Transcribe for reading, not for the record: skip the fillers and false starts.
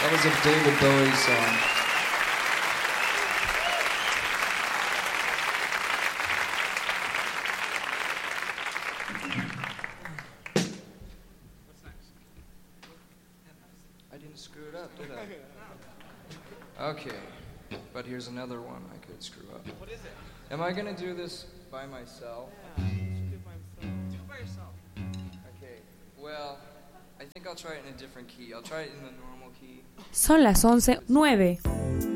That was a David Bowie song. I didn't screw it up, did I? Okay, but here's another one I could screw up. What is it? Am I gonna do this by myself? Yeah, do it by himself. Do it by yourself. Okay, well, I think I'll try it in a different key. I'll try it in the normal key. Son las 11:09.